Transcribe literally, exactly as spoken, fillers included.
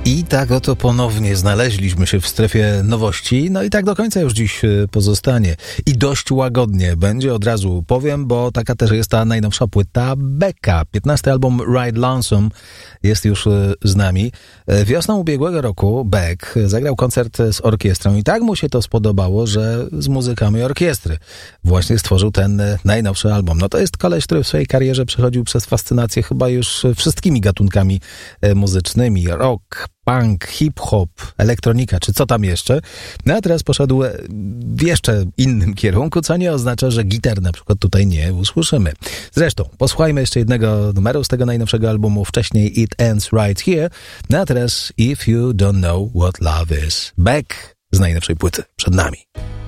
I tak oto ponownie znaleźliśmy się w strefie nowości, no i tak do końca już dziś pozostanie. I dość łagodnie będzie, od razu powiem, bo taka też jest ta najnowsza płyta Becka. piętnasty album Ride Lonesome jest już z nami. Wiosną ubiegłego roku Beck zagrał koncert z orkiestrą i tak mu się to spodobało, że z muzykami orkiestry właśnie stworzył ten najnowszy album. No to jest koleś, który w swojej karierze przechodził przez fascynację chyba już wszystkimi gatunkami muzycznymi. Rock, punk, hip-hop, elektronika, czy co tam jeszcze. No a teraz poszedł w jeszcze innym kierunku, co nie oznacza, że gitar na przykład tutaj nie usłyszymy. Zresztą, posłuchajmy jeszcze jednego numeru z tego najnowszego albumu, wcześniej It Ends Right Here. No a teraz If You Don't Know What Love Is. Beck z najnowszej płyty przed nami.